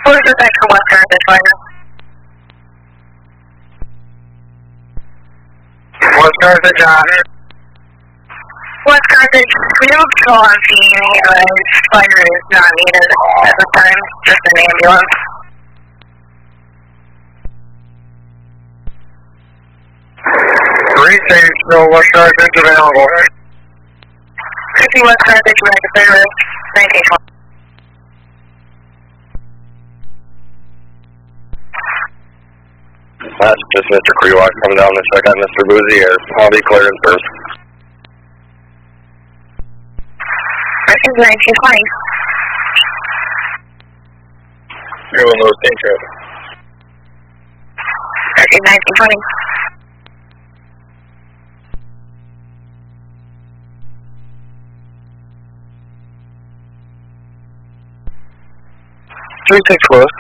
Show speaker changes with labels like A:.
A: Close your back for West Carthage, Fire.
B: West Carthage on.
A: West Carthage, we don't call on scene. Fire is not needed at this time. Just an ambulance.
B: Restage, so West Carthage available.
A: 50 West Carthage, United Service, 1920.
B: That's just Mr. Krewak coming down to check on Mr. Bouzier. I'll be cleared first.
A: This is 1920.
B: You're on those team traffic.
A: This is 1920.
B: Three six close.